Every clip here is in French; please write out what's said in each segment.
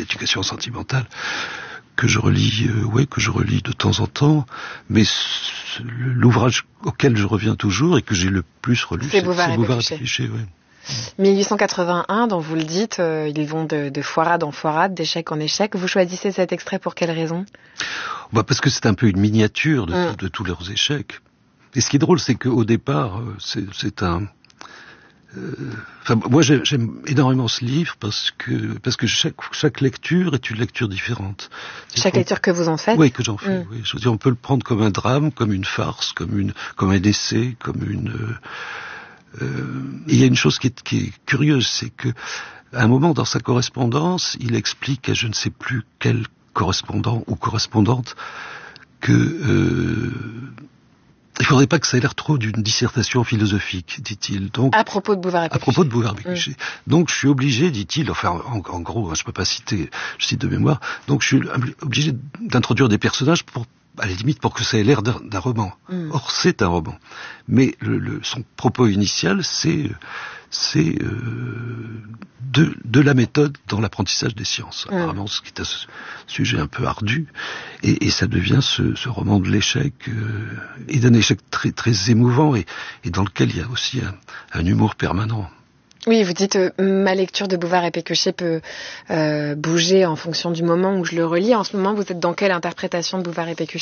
éducation sentimentale, que je relis de temps en temps, mais l'ouvrage auquel je reviens toujours et que j'ai le plus relu, c'est Bouvard et Pécuchet. Ouais. 1881, dont vous le dites, ils vont de foirade en foirade, d'échec en échec. Vous choisissez cet extrait pour quelle raison ? Parce que c'est un peu une miniature de tous leurs échecs. Et ce qui est drôle, c'est qu'au départ, c'est un... moi, j'aime énormément ce livre parce que chaque lecture est une lecture différente. Chaque lecture que vous en faites ? Oui, que j'en fais. Oui. Je veux dire, on peut le prendre comme un drame, comme une farce, comme un essai, comme une... il y a une chose qui est curieuse, c'est que à un moment dans sa correspondance, il explique à je ne sais plus quel correspondant ou correspondante que il faudrait pas que ça ait l'air trop d'une dissertation philosophique, dit-il. Donc, à propos de Bouvard et Pécuchet. À propos de Bouvard et Pécuchet. Donc, je suis obligé, dit-il, enfin, en gros, je peux pas citer, je cite de mémoire, donc je suis obligé d'introduire des personnages à la limite pour que ça ait l'air d'un roman. Or, c'est un roman. Mais son propos initial, c'est de la méthode dans l'apprentissage des sciences. Apparemment, ce qui est un sujet un peu ardu. Et ça devient ce roman de l'échec, et d'un échec très, très émouvant, et dans lequel il y a aussi un humour permanent. Oui, vous dites ma lecture de Bouvard et Pécuchet peut bouger en fonction du moment où je le relis. En ce moment, vous êtes dans quelle interprétation de Bouvard et Pécuchet ?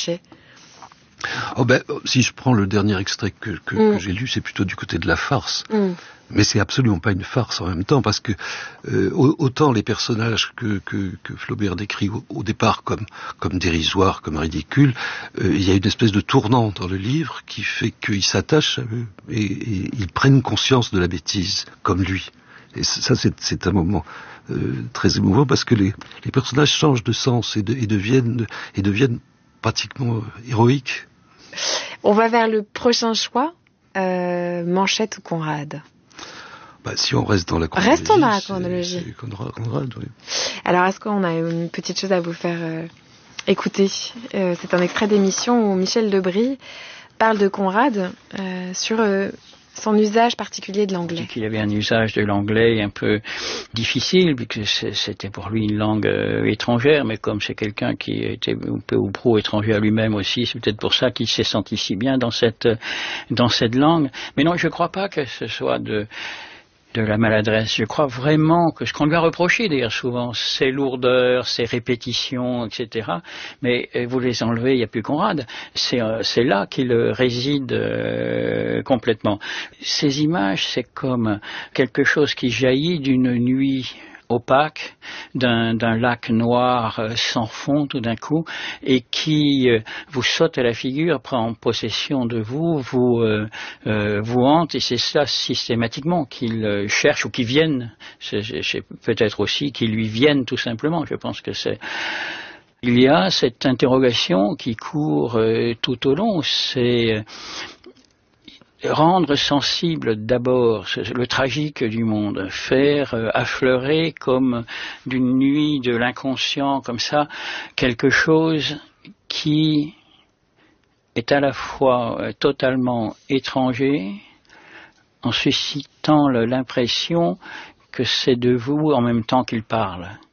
Si je prends le dernier extrait que j'ai lu, c'est plutôt du côté de la farce. Mais c'est absolument pas une farce en même temps, parce que autant les personnages que Flaubert décrit au départ comme dérisoires, comme ridicules, il y a une espèce de tournant dans le livre qui fait qu'ils s'attachent à eux et ils prennent conscience de la bêtise, comme lui. Et ça, c'est un moment très émouvant, parce que les personnages changent de sens et deviennent pratiquement héroïques. On va vers le prochain choix, Manchette ou Conrad ? Si on reste dans la chronologie... Restons dans la chronologie. C'est Conrad, oui. Alors, est-ce qu'on a une petite chose à vous faire écouter ? C'est un extrait d'émission où Michel Debris parle de Conrad sur son usage particulier de l'anglais. Il avait un usage de l'anglais un peu difficile, puisque c'était pour lui une langue étrangère, mais comme c'est quelqu'un qui était un peu ou pro étranger à lui-même aussi, c'est peut-être pour ça qu'il s'est senti si bien dans cette langue. Mais non, je ne crois pas que ce soit de la maladresse. Je crois vraiment que ce qu'on lui a reproché d'ailleurs souvent, ses lourdeurs, ses répétitions, etc. Mais vous les enlevez, il n'y a plus Conrad. C'est là qu'il réside complètement. Ces images, c'est comme quelque chose qui jaillit d'une nuit opaque, d'un lac noir sans fond tout d'un coup, et qui vous saute à la figure, prend possession de vous, vous hante, et c'est ça systématiquement qu'il cherche, ou qu'il vienne, c'est peut-être aussi qu'il lui vienne tout simplement. Je pense que il y a cette interrogation qui court tout au long, c'est rendre sensible d'abord le tragique du monde, faire affleurer comme d'une nuit de l'inconscient, comme ça, quelque chose qui est à la fois totalement étranger, en suscitant l'impression que c'est de vous en même temps qu'il parle.